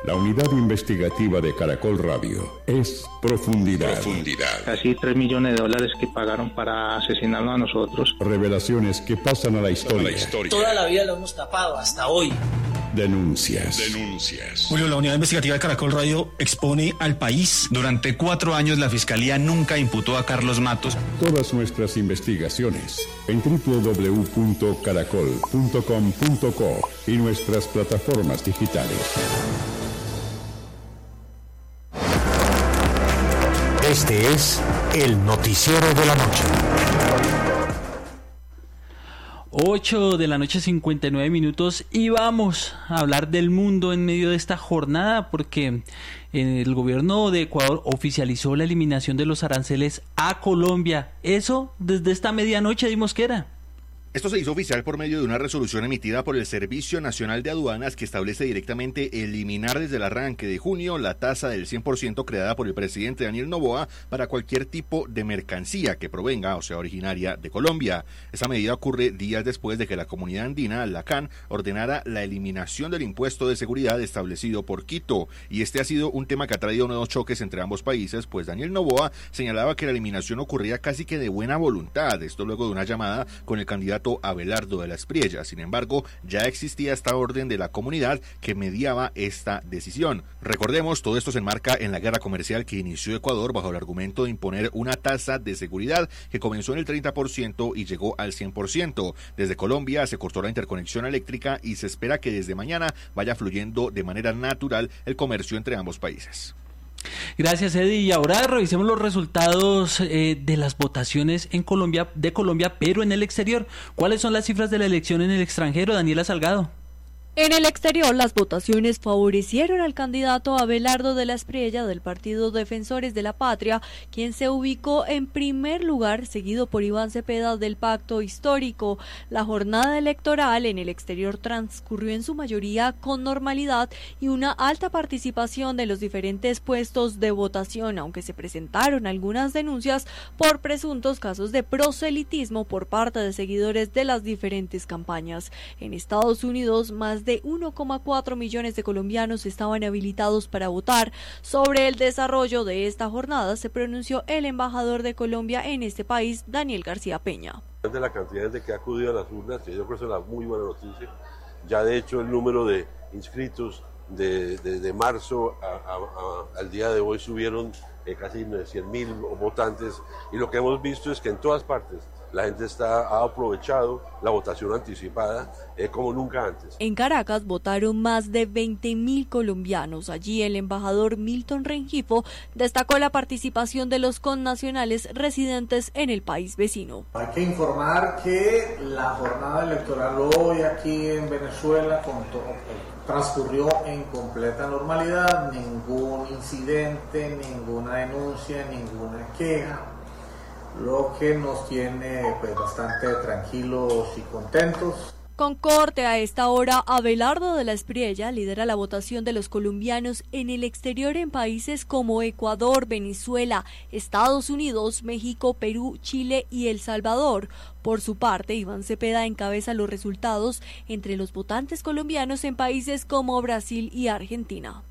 La unidad investigativa de Caracol Radio es Profundidad. Casi $3 millones que pagaron para asesinarnos a nosotros. Revelaciones que pasan a la historia. Toda la vida lo hemos tapado, hasta hoy. Denuncias. Julio, la unidad investigativa de Caracol Radio expone al país. Durante 4 años la Fiscalía nunca imputó a Carlos Matos. Todas nuestras investigaciones en www.caracol.com.co y nuestras plataformas digitales. Este es el noticiero de la noche. 8 de la noche, 59 minutos, y vamos a hablar del mundo en medio de esta jornada, porque el gobierno de Ecuador oficializó la eliminación de los aranceles a Colombia. Eso desde esta medianoche, dimos que era. Esto se hizo oficial por medio de una resolución emitida por el Servicio Nacional de Aduanas que establece directamente eliminar desde el arranque de junio la tasa del 100% creada por el presidente Daniel Noboa para cualquier tipo de mercancía que provenga o sea originaria de Colombia. Esta medida ocurre días después de que la comunidad andina, la CAN, ordenara la eliminación del impuesto de seguridad establecido por Quito. Y este ha sido un tema que ha traído nuevos choques entre ambos países, pues Daniel Noboa señalaba que la eliminación ocurría casi que de buena voluntad, esto luego de una llamada con el candidato Abelardo de la Espriella. Sin embargo, ya existía esta orden de la comunidad que mediaba esta decisión. Recordemos, todo esto se enmarca en la guerra comercial que inició Ecuador bajo el argumento de imponer una tasa de seguridad que comenzó en el 30% y llegó al 100%. Desde Colombia se cortó la interconexión eléctrica y se espera que desde mañana vaya fluyendo de manera natural el comercio entre ambos países. Gracias, Eddie. Y ahora revisemos los resultados de las votaciones en Colombia, pero en el exterior. ¿Cuáles son las cifras de la elección en el extranjero, Daniela Salgado? En el exterior, las votaciones favorecieron al candidato Abelardo de la Espriella del Partido Defensores de la Patria, quien se ubicó en primer lugar, seguido por Iván Cepeda del Pacto Histórico. La jornada electoral en el exterior transcurrió en su mayoría con normalidad y una alta participación de los diferentes puestos de votación, aunque se presentaron algunas denuncias por presuntos casos de proselitismo por parte de seguidores de las diferentes campañas. En Estados Unidos, más de 1,4 millones de colombianos estaban habilitados para votar. Sobre el desarrollo de esta jornada se pronunció el embajador de Colombia en este país, Daniel García Peña. De la cantidad de que ha acudido a las urnas, yo creo que es una muy buena noticia. Ya de hecho el número de inscritos de marzo al día de hoy subieron casi 100,000 votantes, y lo que hemos visto es que en todas partes la gente ha aprovechado la votación anticipada como nunca antes. En Caracas votaron más de 20,000 colombianos. Allí el embajador Milton Rengifo destacó la participación de los connacionales residentes en el país vecino. Hay que informar que la jornada electoral hoy aquí en Venezuela transcurrió en completa normalidad, ningún incidente, ninguna denuncia, ninguna queja, lo que nos tiene bastante tranquilos y contentos. Con corte a esta hora, Abelardo de la Espriella lidera la votación de los colombianos en el exterior en países como Ecuador, Venezuela, Estados Unidos, México, Perú, Chile y El Salvador. Por su parte, Iván Cepeda encabeza los resultados entre los votantes colombianos en países como Brasil y Argentina.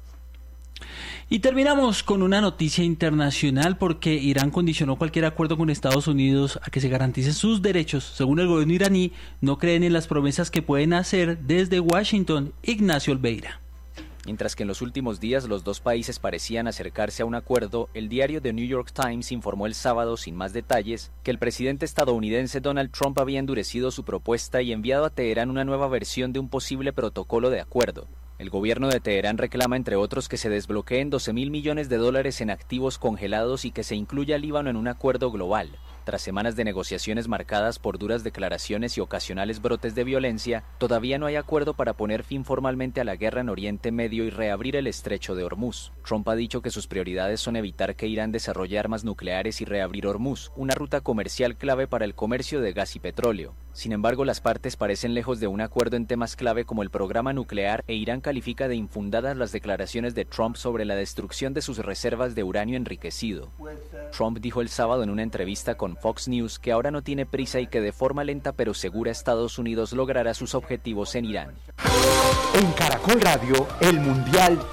Y terminamos con una noticia internacional, porque Irán condicionó cualquier acuerdo con Estados Unidos a que se garanticen sus derechos. Según el gobierno iraní, no creen en las promesas que pueden hacer desde Washington. Ignacio Olveira. Mientras que en los últimos días los dos países parecían acercarse a un acuerdo, el diario The New York Times informó el sábado, sin más detalles, que el presidente estadounidense Donald Trump había endurecido su propuesta y enviado a Teherán una nueva versión de un posible protocolo de acuerdo. El gobierno de Teherán reclama, entre otros, que se desbloqueen $12,000 millones en activos congelados y que se incluya al Líbano en un acuerdo global. Tras semanas de negociaciones marcadas por duras declaraciones y ocasionales brotes de violencia, todavía no hay acuerdo para poner fin formalmente a la guerra en Oriente Medio y reabrir el estrecho de Hormuz. Trump ha dicho que sus prioridades son evitar que Irán desarrolle armas nucleares y reabrir Hormuz, una ruta comercial clave para el comercio de gas y petróleo. Sin embargo, las partes parecen lejos de un acuerdo en temas clave como el programa nuclear, e Irán califica de infundadas las declaraciones de Trump sobre la destrucción de sus reservas de uranio enriquecido. Trump dijo el sábado en una entrevista con Fox News que ahora no tiene prisa y que de forma lenta pero segura Estados Unidos logrará sus objetivos en Irán. En Caracol Radio, el Mundial